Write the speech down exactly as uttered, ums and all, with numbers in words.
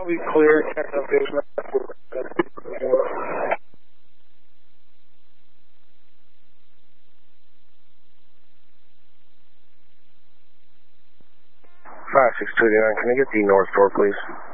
I'll be clear. Check up this. five six two eight nine, can I get the north door, please?